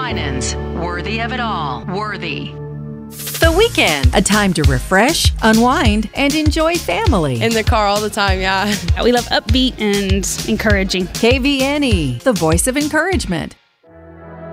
Winans. Worthy of it all. Worthy. The Weekend, a time to refresh, unwind, and enjoy family. In the car all the time, yeah. We love upbeat and encouraging. KVNE, the voice of encouragement.